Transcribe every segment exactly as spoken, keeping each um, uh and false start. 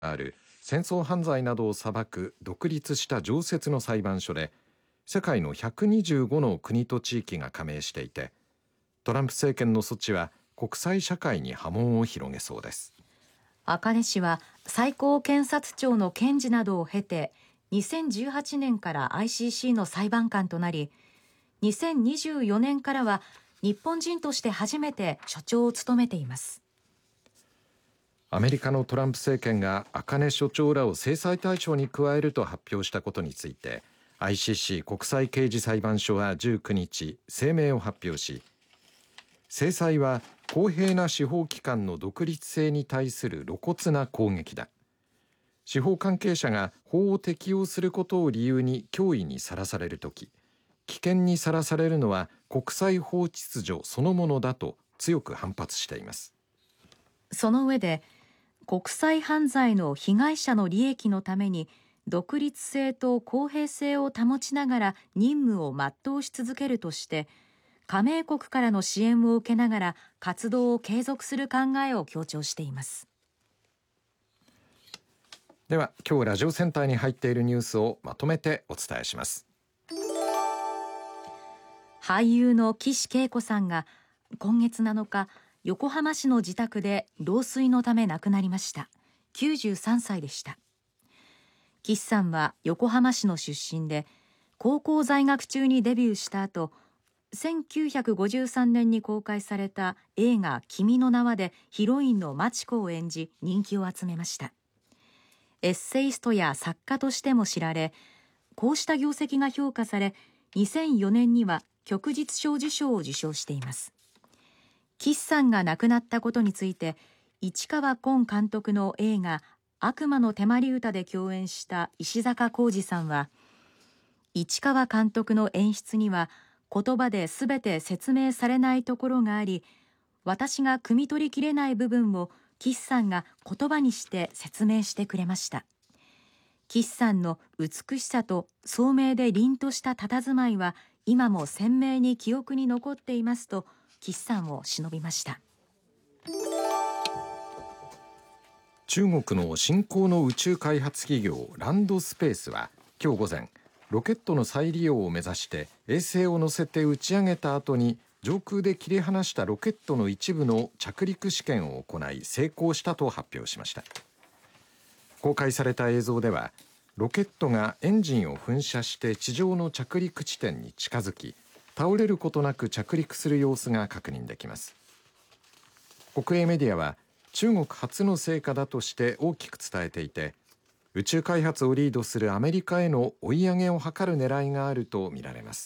ある戦争犯罪などを裁く独立した常設の裁判所で、世界のひゃくにじゅうごの国と地域が加盟していて、トランプ政権の措置は国際社会に波紋を広げそうです。 赤根氏は最高検察庁の検事などを経て、にせんじゅうはちねんから アイシーシー の裁判官となり、にせんにじゅうよねんからは日本人として初めて所長を務めています。 アメリカのトランプ政権が赤根所長らを制裁対象に加えると発表したことについて、 アイシーシー 国際刑事裁判所はじゅうくにち声明を発表し、制裁は公平な司法機関の独立性に対する露骨な攻撃だ。司法関係者が法を適用することを理由に脅威にさらされるとき、危険にさらされるのは国際法秩序そのものだと強く反発しています。 その上で、国際犯罪の被害者の利益のために独立性と公平性を保ちながら任務を全うし続けるとして、加盟国からの支援を受けながら活動を継続する考えを強調しています。 では、今日ラジオセンターに入っているニュースをまとめてお伝えします。 俳優の岸恵子さんが今月なのか、横浜市の自宅で老衰のため亡くなりました。きゅうじゅうさんさいでした。岸さんは横浜市の出身で、高校在学中にデビューした後、せんきゅうひゃくごじゅうさんねんに公開された映画君の名はでヒロインの真知子を演じ人気を集めました。エッセイストや作家としても知られ、こうした業績が評価され、にせんよねんには旭日小綬章を受章しています。岸さんが亡くなったことについて、市川崑監督の映画悪魔の手まり歌で共演した石坂浩二さんは、市川監督の演出には言葉で全て説明されないところがあり、私が汲み取りきれない部分を岸さんが言葉にして説明してくれました。岸さんの美しさと聡明で凛とした佇まいは今も鮮明に記憶に残っていますと、岸さんを偲びました。 中国の新興の宇宙開発企業ランドスペースは今日午前、ロケットの再利用を目指して衛星を乗せて打ち上げた後に上空で切り離したロケットの一部の着陸試験を行い成功したと発表しました。公開された映像では、ロケットがエンジンを噴射して地上の着陸地点に近づき、倒れることなく着陸する様子が確認できます。国営メディアは中国初の成果だとして大きく伝えていて、宇宙開発をリードするアメリカへの追い上げを図る狙いがあるとみられます。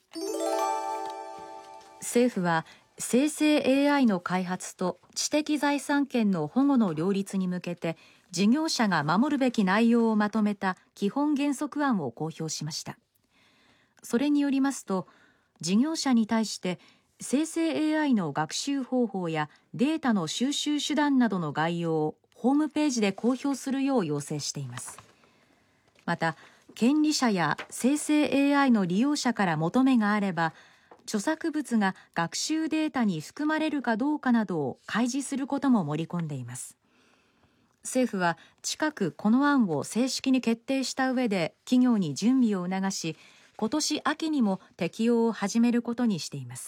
政府は生成 エーアイ の開発と知的財産権の保護の両立に向けて、事業者が守るべき内容をまとめた基本原則案を公表しました。それによりますと、事業者に対して生成 エーアイ の学習方法やデータの収集手段などの概要をホームページで公表するよう要請しています。また、権利者や生成 エーアイ の利用者から求めがあれば、著作物が学習データに含まれるかどうかなどを開示することも盛り込んでいます。政府は近くこの案を正式に決定した上で企業に準備を促し、今年秋にも適用を始めることにしています。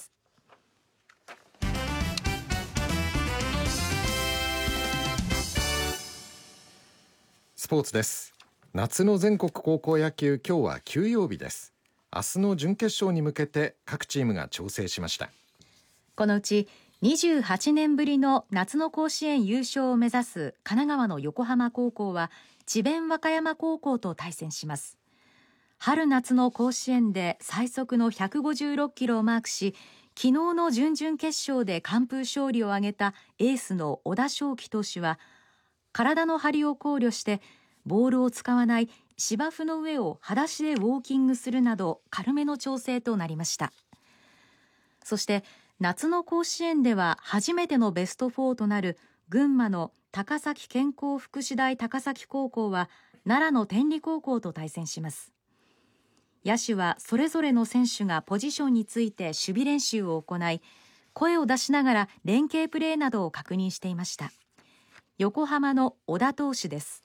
スポーツです。夏の全国高校野球、今日は休養日です。明日の準決勝に向けて各チームが調整しました。 このうちにじゅうはちねんぶりの夏の甲子園優勝を目指す神奈川の横浜高校は智弁和歌山高校と対戦します。春夏の甲子園で最速のひゃくごじゅうろっキロをマークし、昨日の準々決勝で完封勝利を挙げたエースの小田翔輝投手は、体の張りを考慮してボールを使わない芝生の上を裸足でウォーキングするなど軽めの調整となりました。そして夏の甲子園では初めてのベストよんとなる群馬の高崎健康福祉大高崎高校は奈良の天理高校と対戦します。野手はそれぞれの選手がポジションについて守備練習を行い、声を出しながら連携プレーなどを確認していました。横浜の小田投手です。